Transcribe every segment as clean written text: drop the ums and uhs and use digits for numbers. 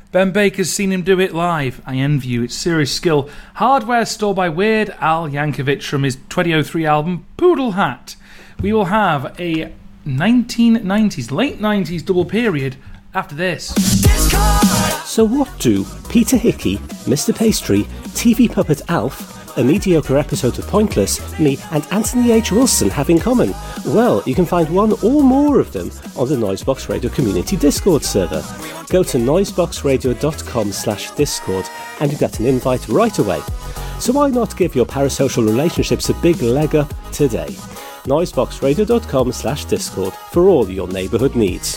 Ben Baker's seen him do it live. I envy you, it's serious skill. Hardware Store by Weird Al Yankovic from his 2003 album Poodle Hat. We will have a 1990s, late 90s double period after this. So what do Peter Hickey, Mr. Pastry, TV Puppet Alf, a mediocre episode of Pointless, me and Anthony H. Wilson have in common? Well, you can find one or more of them on the Noisebox Radio Community Discord server. Go to noiseboxradio.com/discord and you get an invite right away. So why not give your parasocial relationships a big leg up today? noiseboxradio.com/discord for all your neighbourhood needs.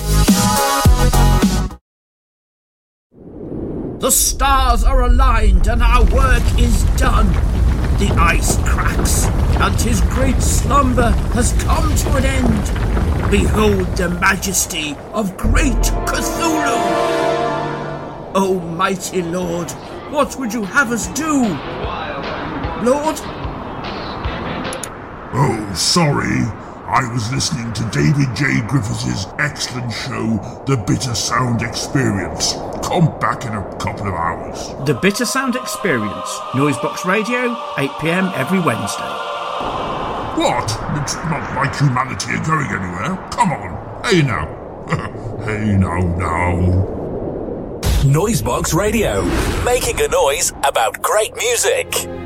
The stars are aligned and our work is done. The ice cracks, and his great slumber has come to an end. Behold the majesty of great Cthulhu! O mighty Lord, what would you have us do? Lord? Oh, sorry. I was listening to David J. Griffiths' excellent show, The Bitter Sound Experience. Come back in a couple of hours. The Bitter Sound Experience. Noisebox Radio, 8 p.m. every Wednesday. What? It's not like humanity are going anywhere. Come on. Hey now. Hey now. Noisebox Radio. Making a noise about great music.